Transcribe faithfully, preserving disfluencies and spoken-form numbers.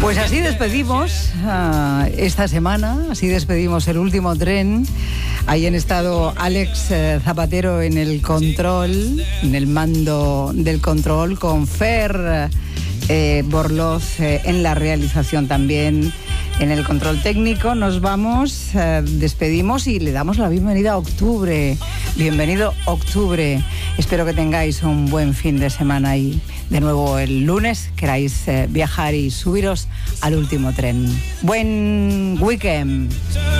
Pues así despedimos uh, esta semana, así despedimos el último tren. Ahí han estado Alex eh, Zapatero en el control, en el mando del control, con Fer eh, Borloz eh, en la realización también, en el control técnico. Nos vamos, eh, despedimos y le damos la bienvenida a octubre. Bienvenido octubre. Espero que tengáis un buen fin de semana y de nuevo el lunes queráis eh, viajar y subiros al último tren. Buen weekend.